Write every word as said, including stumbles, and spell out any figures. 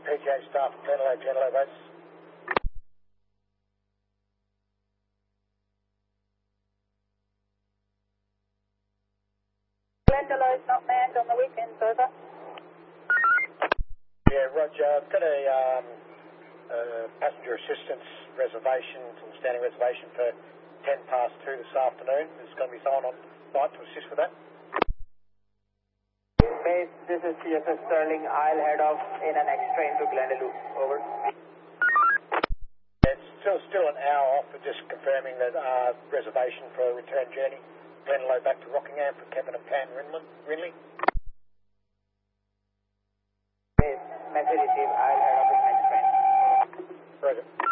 P G A staff, Glendalough, Glendalough base. Glendalough is not manned on the weekends, over. Yeah, Roger. I've got a um, uh, passenger assistance reservation, standing reservation for ten past two this afternoon. There's going to be someone on site to assist with that. Base, this is C S S Sterling. I'll head off in an X train to Glendalough. Over. Yeah, it's still, still an hour off, but just confirming that uh, reservation for a return journey. Glendalough back to Rockingham for Kevin and Pan Rinley. Base, message received. I'll head off in an X train. Roger.